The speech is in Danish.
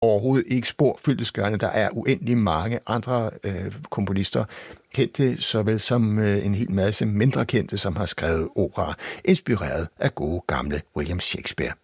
overhovedet ikke spor fyldestgørende. Der er uendelig mange andre komponister, kendte såvel som en hel masse mindre kendte, som har skrevet opera, inspireret af gode gamle William Shakespeare.